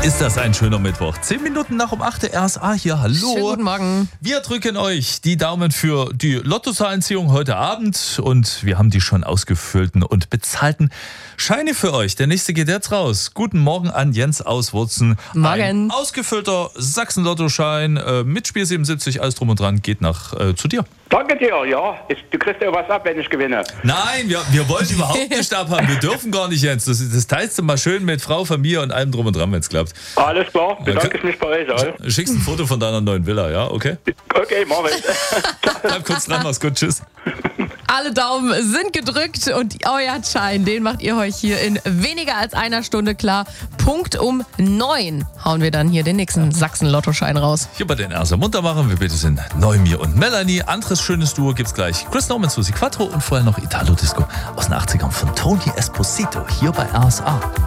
Ist das ein schöner Mittwoch. 10 Minuten nach um 8 RSA hier. Hallo. Schönen guten Morgen. Wir drücken euch die Daumen für die Lottozahlenziehung heute Abend und wir haben die schon ausgefüllten und bezahlten Scheine für euch. Der nächste geht jetzt raus. Guten Morgen an Jens aus Wurzen. Morgen. Ein ausgefüllter Sachsen-Lottoschein mit Spiel 77, alles drum und dran, geht zu dir. Danke dir, ja. Du kriegst ja was ab, wenn ich gewinne. Nein, wir wollen überhaupt nicht abhaben. Wir dürfen gar nicht, Jens. Das teilst du mal schön mit Frau, Familie und allem drum und dran, wenn es klappt. Alles klar, bedanke ich mich bei euch. Also. Schickst ein Foto von deiner neuen Villa, ja? Okay? Okay, mach ich. Bleib kurz dran, mach's gut, tschüss. Alle Daumen sind gedrückt und euer Schein, den macht ihr euch hier in weniger als einer Stunde klar. Punkt um 9 hauen wir dann hier den nächsten Sachsen-Lottoschein raus. Hier bei den Erster munter machen. Wir bitte sind Neumir und Melanie. Anderes schönes Duo gibt's gleich. Chris Norman, Susi Quattro und vorher noch Italo Disco aus den 80ern von Tony Esposito hier bei RSA.